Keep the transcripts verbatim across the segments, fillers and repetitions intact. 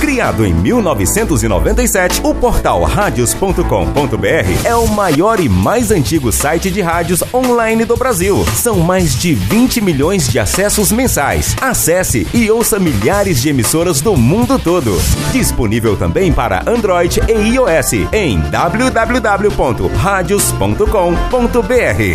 Criado em mil novecentos e noventa e sete, o portal radios ponto com ponto br é o maior e mais antigo site de rádios online do Brasil. São mais de vinte milhões de acessos mensais. Acesse e ouça milhares de emissoras do mundo todo. Disponível também para Android e iOS em w w w ponto radios ponto com ponto br.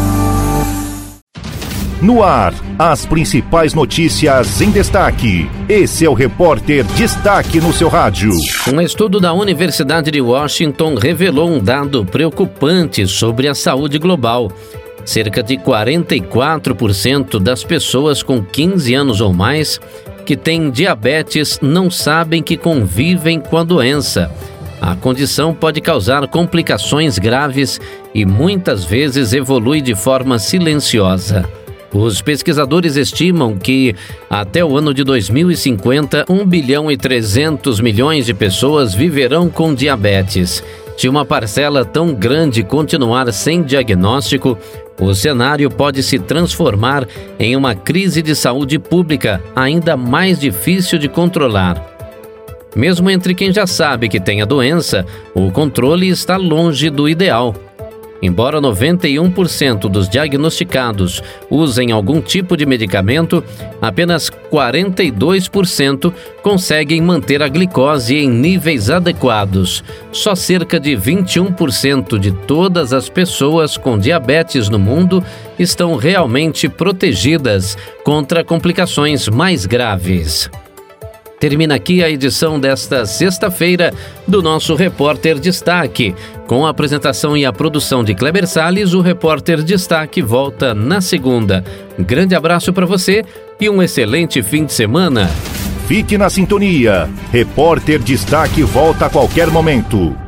No ar, as principais notícias em destaque. Esse é o Repórter Destaque no seu rádio. Um estudo da Universidade de Washington revelou um dado preocupante sobre a saúde global. Cerca de quarenta e quatro por cento das pessoas com quinze anos ou mais que têm diabetes não sabem que convivem com a doença. A condição pode causar complicações graves e muitas vezes evolui de forma silenciosa. Os pesquisadores estimam que, até o ano de dois mil e cinquenta, um bilhão e trezentos milhões de pessoas viverão com diabetes. Se uma parcela tão grande continuar sem diagnóstico, o cenário pode se transformar em uma crise de saúde pública ainda mais difícil de controlar. Mesmo entre quem já sabe que tem a doença, o controle está longe do ideal. Embora noventa e um por cento dos diagnosticados usem algum tipo de medicamento, apenas quarenta e dois por cento conseguem manter a glicose em níveis adequados. Só cerca de vinte e um por cento de todas as pessoas com diabetes no mundo estão realmente protegidas contra complicações mais graves. Termina aqui a edição desta sexta-feira do nosso Repórter Destaque. Com a apresentação e a produção de Kleber Salles, o Repórter Destaque volta na segunda. Um grande abraço para você e um excelente fim de semana. Fique na sintonia. Repórter Destaque volta a qualquer momento.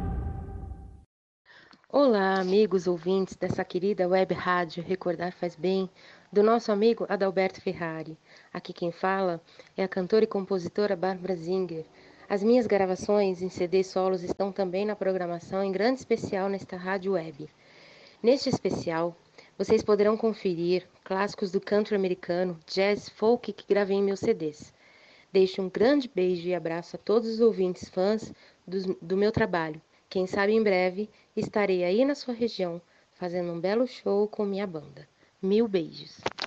Olá, amigos ouvintes dessa querida web rádio Recordar Faz Bem, do nosso amigo Adalberto Ferrari. Aqui quem fala é a cantora e compositora Bárbara Zinger. As minhas gravações em C D solos estão também na programação em grande especial nesta rádio web. Neste especial, vocês poderão conferir clássicos do country americano, jazz, folk que gravei em meus C Ds. Deixo um grande beijo e abraço a todos os ouvintes fãs do, do meu trabalho. Quem sabe em breve estarei aí na sua região, fazendo um belo show com minha banda. Mil beijos.